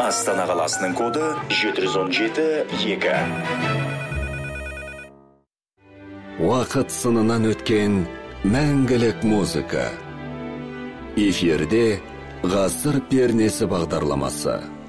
Астана қаласының коды 717-2. Уақыт сынынан өткен мәңгілік музыка. Эфирде ғасыр пернесі бағдарламасы.